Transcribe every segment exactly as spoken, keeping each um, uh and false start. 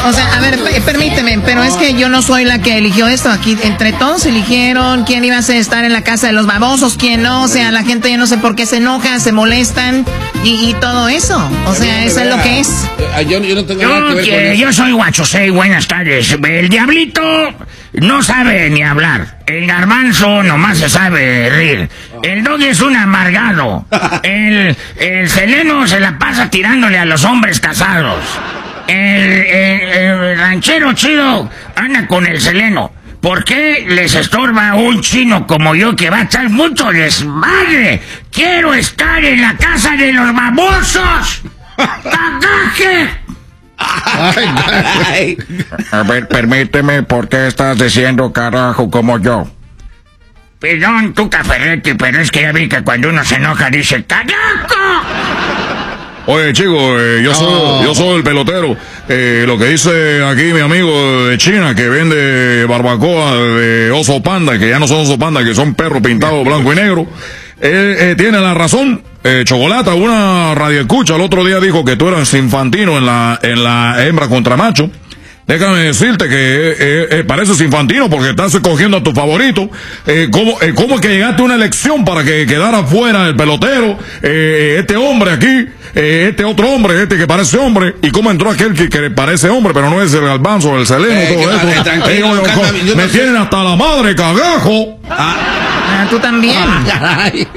O sea, a ver, permíteme, pero es que yo no soy la que eligió esto. Aquí entre todos eligieron quién iba a estar en la casa de los babosos, quién no. O sea, la gente yo no sé por qué se enoja, se molestan y, y todo eso. O sea, eso es lo que es. Yo, yo no tengo yo, nada que ver que, con eso. Yo soy Guachosei, buenas tardes. El diablito no sabe ni hablar. El garbanzo nomás se sabe reír. El doggy es un amargado. El, el seleno se la pasa tirándole a los hombres casados. El, el, el ranchero chido anda con el seleno. ¿Por qué les estorba un chino como yo que va a echar mucho desmadre? ¡Quiero estar en la casa de los babosos! ¡Cagaje! Ay, ay. A ver, permíteme, ¿por qué estás diciendo carajo como yo? Perdón, tu Caferrete, pero es que ya vi que cuando uno se enoja dice ¡carajo! Oye, chico, eh, yo, soy, Oh. yo soy el pelotero. Eh, lo que dice aquí mi amigo de China, que vende barbacoa de oso panda, que ya no son oso panda, que son perros pintados blanco y negro, él eh, tiene la razón. Eh, Chocolata, una radioescucha, el otro día dijo que tú eras infantino en la, en la hembra contra macho. Déjame decirte que eh, eh, pareces infantino porque estás escogiendo a tu favorito. Eh, ¿cómo, eh, ¿Cómo es que llegaste a una elección para que quedara fuera el pelotero? Eh, este hombre aquí, eh, este otro hombre, este que parece hombre. ¿Y cómo entró aquel que, que parece hombre, pero no es el garbanzo, el seleno, Eh, todo que eso? madre, tranquilo, Eh, yo- calma, yo me no sé. tienen hasta la madre, cagajo. Ah, tú también. Caray.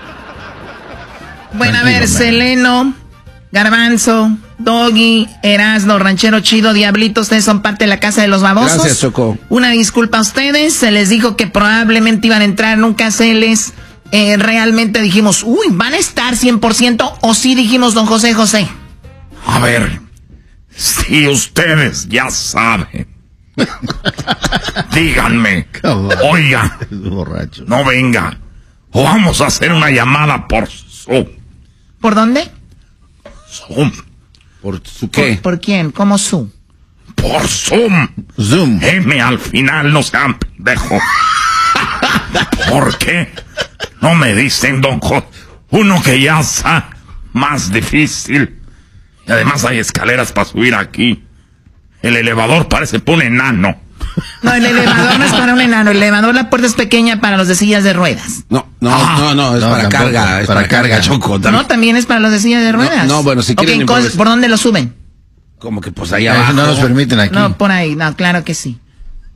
Bueno, a ver, Seleno, Garbanzo, Doggy, Erasmo, Ranchero Chido, Diablito, ustedes son parte de la casa de los babosos. Gracias, Choco. Una disculpa a ustedes, se les dijo que probablemente iban a entrar, nunca se les... Eh, realmente dijimos, uy, ¿van a estar cien por ciento? ¿O sí dijimos, don José José? A ver, si ustedes ya saben, díganme, oiga, Borracho. no venga, o vamos a hacer una llamada por Zoom. ¿Por dónde? Zoom, ¿Por su qué? ¿Por, por quién? ¿Cómo su? por Zoom. Zoom. M al final, no sean pendejos. ¿Por qué no me dicen, don Jo? Uno que ya está más difícil. Y además hay escaleras para subir aquí. El elevador parece para un enano. No, el elevador no es para un enano, el elevador, la puerta es pequeña para los de sillas de ruedas. No, no, Ah. no, no, es No, para tampoco, carga, es para para, carga, carga. Choco. No, tam- también es para los de sillas de ruedas. no, bueno, si quieren Ok, ¿cómo- improvis- ¿por dónde lo suben? Como que pues ahí Eh, abajo. no nos permiten aquí. No, por ahí, no, claro que sí.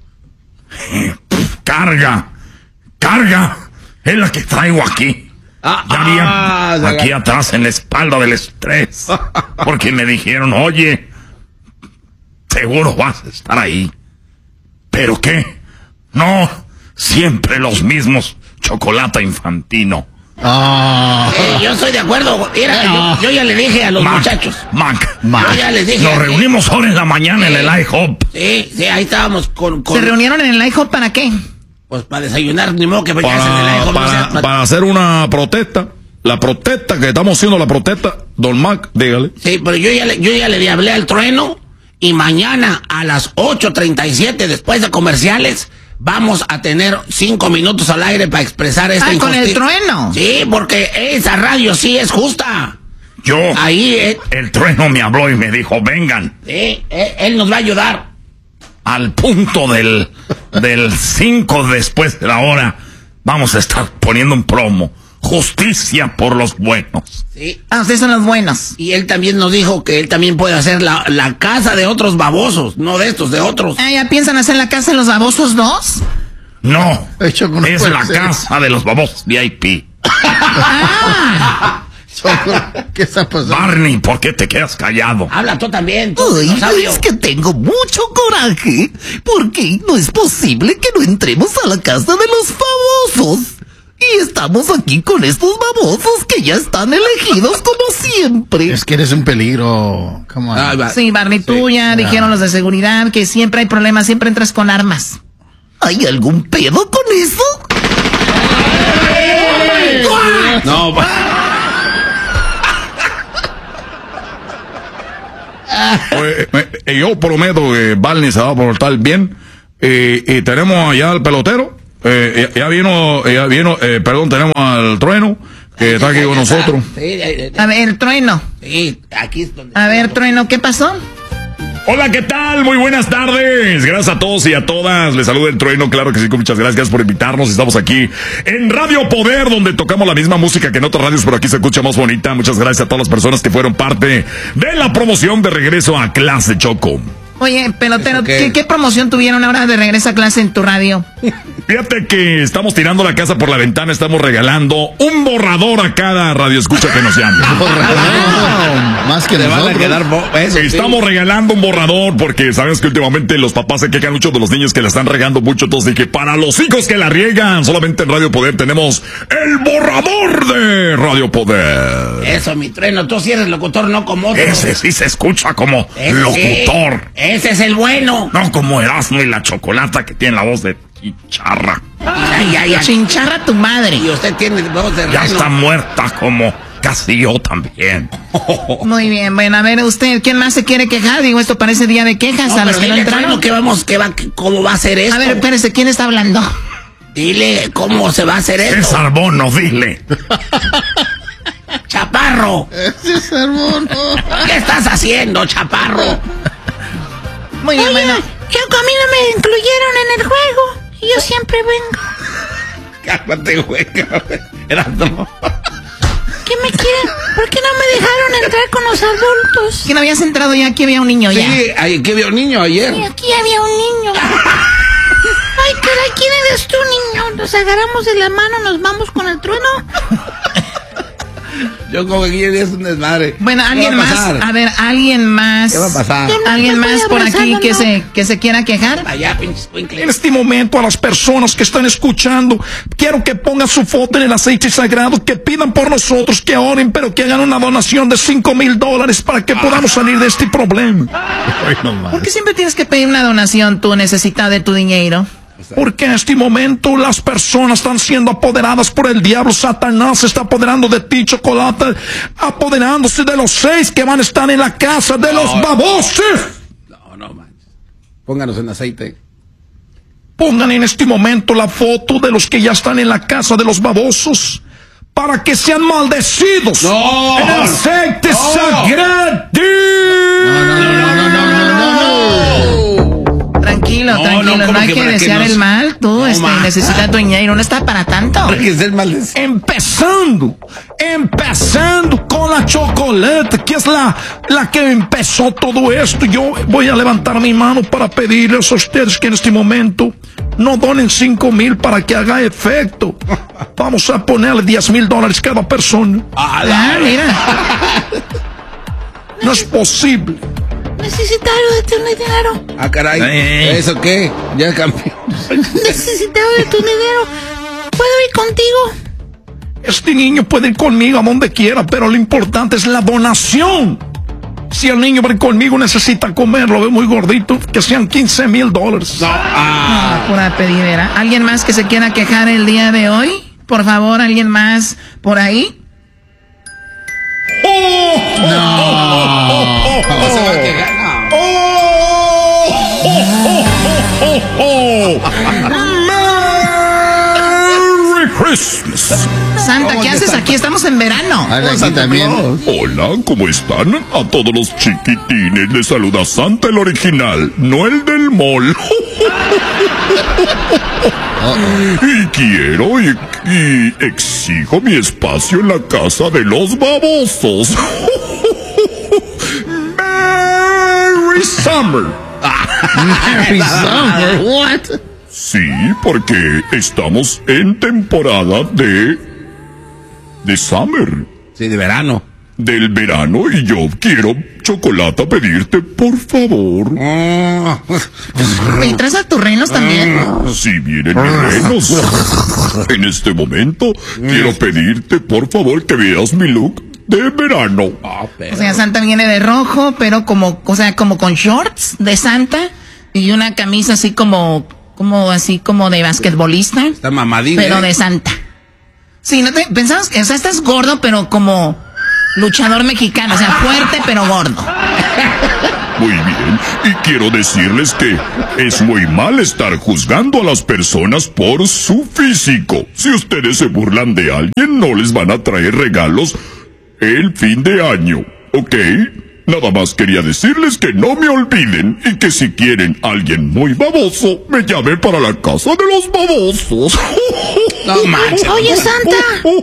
Carga, carga. Es la que traigo aquí. Ah, Ya vi ah, se aquí agarra- atrás en la espalda del estrés. Porque me dijeron, oye, seguro vas a estar ahí. ¿Pero qué? No, siempre los mismos Chocolata Infantino. Ah. Eh, yo estoy de acuerdo. Mira, yo, yo ya le dije a los Mac, muchachos. Mac, Yo ya les dije. nos así. reunimos ahora en la mañana en el IHOP. Sí, sí, ahí estábamos con. con ¿Se reunieron en el IHOP para qué? Pues para desayunar, ni modo que vayas en el Para, IHOP, no para, sea- para hacer una protesta. La protesta que estamos haciendo, la protesta, Don Mac, dígale. Sí, pero yo ya, le, yo ya le hablé al trueno y mañana a las ocho treinta y siete, después de comerciales, vamos a tener cinco minutos al aire para expresar esta Ah, con el injusticia. trueno. Sí, porque esa radio sí es justa. Yo, Ahí, eh, el trueno me habló y me dijo, vengan, sí, eh, él nos va a ayudar. al punto del, del cinco después de la hora, vamos a estar poniendo un promo. Justicia por los buenos. Sí. Ah, ustedes son los buenos. Y él también nos dijo que él también puede hacer la, la casa de otros babosos, no de estos, de otros. Ah, ¿ya piensan hacer la casa de los babosos dos? No, Ay, Choco, no es puede la ser. casa de los babosos V I P. Ah, Choco, ¿qué está pasando? Barney, ¿por qué te quedas callado? Habla tú también, tú, Ay, dinosaurio. es que tengo mucho coraje, porque no es posible que no entremos a la casa de los famosos. Y estamos aquí con estos babosos que ya están elegidos como siempre. Es que eres un peligro. Come on. Ah, va. sí, Barney, tú ya dijeron los de seguridad que siempre hay problemas, siempre entras con armas. ¿Hay algún pedo con eso? No, va. Oye, eh, eh, yo prometo que Barney se va a portar bien. Eh, y tenemos allá al pelotero. Eh, ya, ya vino, ya vino, eh, perdón, tenemos al trueno que está aquí con nosotros. Sí, eh, eh, A ver, trueno. sí, aquí es donde. A ver, trueno, ¿qué pasó? Hola, ¿qué tal? Muy buenas tardes. Gracias a todos y a todas. Les saluda el Trueno, claro que sí, muchas gracias por invitarnos. Estamos aquí en Radio Poder, donde tocamos la misma música que en otras radios, pero aquí se escucha más bonita. Muchas gracias a todas las personas que fueron parte de la promoción de regreso a clase, Choco. Oye, pelotero, ¿qué, ¿qué promoción tuvieron ahora de regreso a clase en tu radio? Fíjate que estamos tirando la casa por la ventana, estamos regalando un borrador a cada radioescucha que nos llame. No, más que Te van a nosotros. quedar bo- eso, sí. Estamos regalando un borrador porque sabes que últimamente los papás se quejan mucho de los niños que la están regando mucho. Entonces dije, para los hijos que la riegan, solamente en Radio Poder tenemos el borrador de Radio Poder. Eso, mi Trueno, tú sí eres locutor, no como otro. Ese sí se escucha como Ese locutor. sí, ese es el bueno. No como Erasmo y la Chocolata que tiene la voz de chicharra. Ay, ay, ay. Chincharra tu madre. Y usted tiene voz de Ya reno. está muerta como casi yo también. Muy bien, bueno, a ver usted, ¿quién más se quiere quejar? Digo, esto parece día de quejas No, a los pero que no dile, entraron. Trueno, ¿qué vamos, qué va, qué- cómo va a ser esto? A ver, espérese, ¿quién está hablando? Dile cómo se va a hacer esto. César Bono, dile. Chaparro, Ese es hermoso. ¿qué estás haciendo, Chaparro? Muy bien, bueno. Choco, a mí no me incluyeron en el juego. Y yo siempre vengo. Cálmate, güey. Erasmo. ¿Qué me quieren? ¿Por qué no me dejaron entrar con los adultos? ¿Quién habías entrado ya? Aquí había un niño ya. Sí, ay, ¿qué vio un niño ayer? Y aquí había un niño. Ay, caray, ¿quién eres tú, niño? Nos agarramos de la mano, nos vamos con el Trueno. Yo como que aquí es un desmadre. Bueno, ¿Qué alguien va a más. pasar? A ver, alguien más. ¿Qué va a pasar? Yo no ¿Alguien te más estoy por aquí abrazando, que no. se, que se quiera quejar? Allá, pinches cuincles. En este momento a las personas que están escuchando, quiero que pongan su foto en el aceite sagrado, que pidan por nosotros, que oren, pero que hagan una donación de cinco mil dólares para que podamos salir de este problema. Ay, no más. ¿Por qué siempre tienes que pedir una donación tú necesitas de tu dinero? Porque en este momento las personas están siendo apoderadas por el diablo. Satanás se está apoderando de ti, Chocolate, apoderándose de los seis que van a estar en la casa de los babosos. No, no manches. Pónganos en aceite. Pongan en este momento la foto de los que ya están en la casa de los babosos para que sean maldecidos. No. En el aceite No. sagrado. No, no, no, no, no, no, no, no. Tranquilo, No, tranquilo, no, no, ¿cómo hay que que para qué desear nos- el mal. Tú, No, este, ma. necesitas tu dinero, no está para tanto. Hay que ser maldecido. Empezando, empezando con la Chocolate, que es la, la que empezó todo esto. Yo voy a levantar mi mano para pedirles a ustedes que en este momento no donen cinco mil para que haga efecto. Vamos a ponerle diez mil dólares cada persona. Ah, mira. No es posible. Necesitaba de tu dinero. Ah, caray. Eh. ¿Eso qué? Ya cambió. Necesitaba de tu dinero. ¿Puedo ir contigo? Este niño puede ir conmigo a donde quiera, pero lo importante es la donación. Si el niño va a ir conmigo, necesita comer, lo veo muy gordito, que sean quince mil dólares. Ah, pura pedidera. ¿Alguien más que se quiera quejar el día de hoy? Por favor, ¿alguien más por ahí? No se va a quejar, no. Merry Christmas. Santa, ¿qué haces aquí? Estamos en verano. Ay, aquí también. Hola, ¿cómo están? A todos los chiquitines les saluda Santa el original, no el del mall. Y quiero y, y exijo mi espacio en la casa de los babosos. Merry Summer. Merry Summer, what? Sí, porque estamos en temporada de... de Summer. Sí, de verano. Del verano, y yo quiero, Chocolata, pedirte, por favor, ¿Y traes a tus reinos también? si vienen mis renos, en este momento, quiero pedirte, por favor, que veas mi look de verano. O sea, Santa viene de rojo, pero como, o sea, como con shorts de Santa y una camisa así como, como así como de basquetbolista, Está mamadín. pero ¿eh? de Santa. Sí, no te pensamos que, o sea, estás gordo, pero como luchador mexicano, o sea, fuerte pero gordo. Muy bien, y quiero decirles que es muy mal estar juzgando a las personas por su físico. Si ustedes se burlan de alguien, no les van a traer regalos el fin de año, ¿ok? nada más quería decirles que no me olviden y que si quieren alguien muy baboso, me llamen para la casa de los babosos. No manches. Oye, Santa.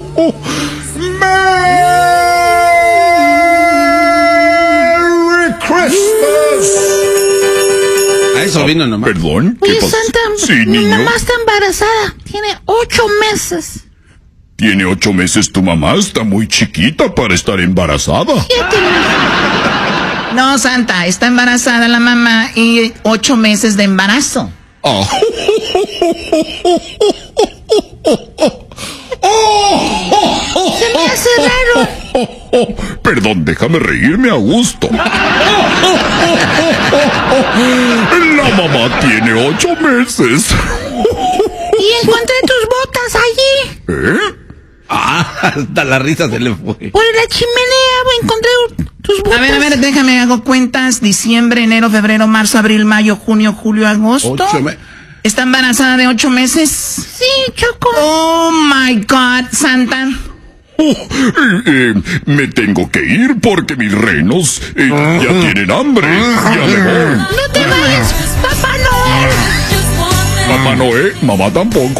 ¡Merry Christmas! A eso vino nomás. ¿Perdón? ¿Qué Oye, pasó? Santa, Sí, mi niño. mamá está embarazada. Tiene ocho meses. ¿Tiene ocho meses tu mamá? Está muy chiquita para estar embarazada. Siete. No, Santa, está embarazada la mamá y ocho meses de embarazo. Ah. Se me hace raro. Perdón, déjame reírme a gusto. La mamá tiene ocho meses. Y encontré tus botas allí. ¿Eh? Ah, hasta la risa se le fue. Por la chimenea encontré tus botas. A ver, a ver, déjame, hago cuentas. Diciembre, enero, febrero, marzo, abril, mayo, junio, julio, agosto. Ocho me- ¿Está embarazada de ocho meses? Sí, Choco. Oh, my God, Santa. Oh, eh, eh, me tengo que ir porque mis renos eh, ya tienen hambre. Ya me voy. No te vayas, Papá Noel. Papá Noé, mamá tampoco.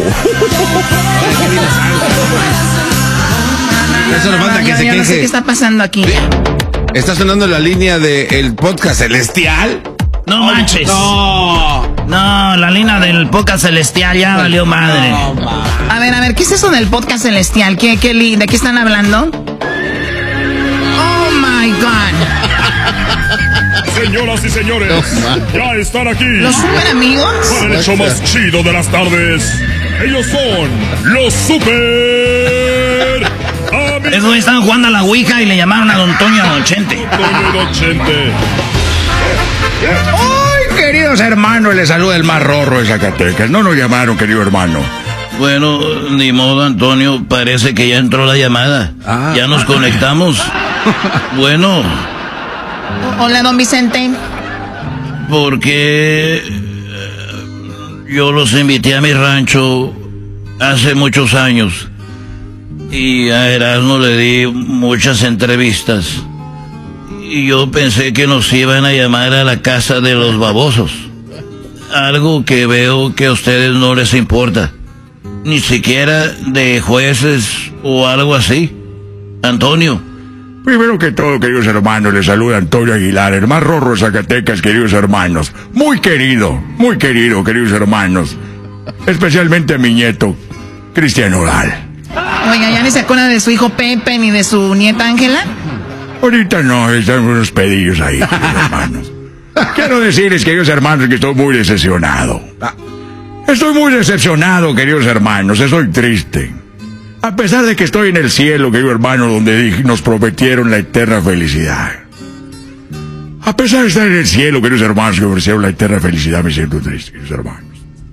Eso no falta No, que yo- se yo no sé queje. qué está pasando aquí. Está sonando la línea del podcast celestial. No manches. No. No, la línea del podcast celestial ya valió madre. No, ma. A ver, a ver, ¿qué es eso del podcast celestial? ¿Qué, qué li- ¿De qué están hablando? Oh, my God. Señoras y señores, ya están aquí. ¿Los super amigos? Para el show más chido de las tardes. Ellos son los super amigos. Esos güeyes estaban jugando a la Ouija y le llamaron a Don Toño a Don Chente. Toño y Don Chente. Ay, queridos hermanos, les saluda el más rorro de Zacatecas. No nos llamaron, querido hermano. Bueno, ni modo, Antonio, parece que ya entró la llamada. Ah. Ya nos conectamos. Bueno, Hola, don Vicente. porque eh, yo los invité a mi rancho hace muchos años y a Erasmo le di muchas entrevistas y yo pensé que nos iban a llamar a la casa de los babosos, algo que veo que a ustedes no les importa, ni siquiera de jueces o algo así. Antonio, Primero que todo, queridos hermanos, les saluda Antonio Aguilar, el más rorro de Zacatecas, queridos hermanos. Muy querido, muy querido, queridos hermanos. Especialmente a mi nieto, Cristian Oral. Oiga, ¿ya ni se acuerda de su hijo Pepe ni de su nieta Ángela? Ahorita no, están unos pedillos ahí, queridos hermanos. Quiero decirles, queridos hermanos, que estoy muy decepcionado. Estoy muy decepcionado, queridos hermanos, estoy triste. A pesar de que estoy en el cielo, querido hermano, donde di- nos prometieron la eterna felicidad. A pesar de estar en el cielo, queridos hermanos, que ofrecieron la eterna felicidad, me siento triste, queridos hermanos.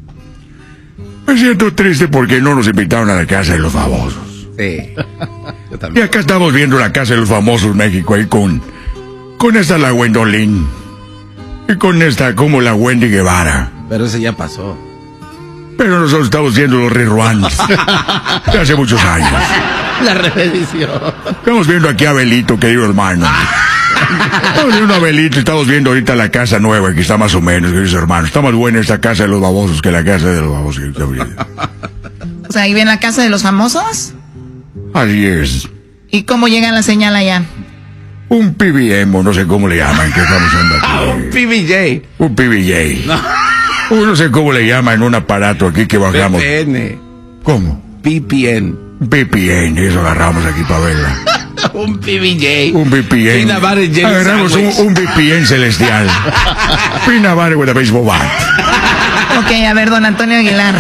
Me siento triste porque no nos invitaron a la casa de los famosos. Sí. Yo Y también. acá estamos viendo la casa de los famosos México ahí con, con esta la Gwendolyn. Y con esta como la Wendy Guevara. Pero ese ya pasó. Pero nosotros estamos viendo los reruns de hace muchos años. La repetición. Estamos viendo aquí a Abelito, querido hermano. Estamos viendo a Abelito, estamos viendo ahorita la casa nueva, que está más o menos, queridos hermanos. Está más buena esta casa de los babosos que la casa de los babosos. que está viendo. O sea, ahí ven la casa de los famosos. Así es. ¿Y cómo llega la señal allá? Un P B M, o no sé cómo le llaman, que estamos usando aquí. Ah, un P B J. Un P B J. Uh, no sé cómo le llaman un aparato aquí que bajamos. V P N. ¿Cómo? V P N. V P N, eso agarramos aquí para verla. Un P B J. Un V P N. Peanut butter jelly Agarramos un, sandwich. un V P N celestial. Peanut butter with a baseball bat. Ok, a ver, don Antonio Aguilar.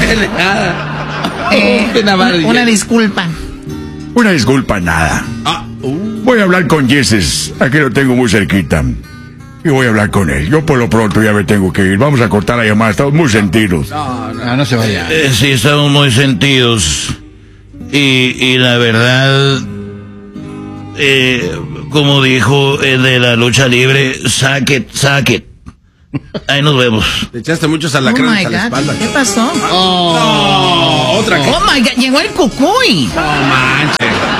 Eh, Peanut butter una jelly. disculpa. Una disculpa, nada. Ah, uh. Voy a hablar con Yeses, aquí lo tengo muy cerquita. Y voy a hablar con él. Yo por lo pronto ya me tengo que ir. Vamos a cortar la llamada, estamos muy sentidos. No, no, no se vaya. eh, sí estamos muy sentidos y, y la verdad, eh, como dijo el de la lucha libre, saque it, saque it. Ahí nos vemos. Le echaste muchos Oh alacranes my a la God, espalda. ¿qué pasó? No, otra que. Oh my God, llegó el cucuy. No manches.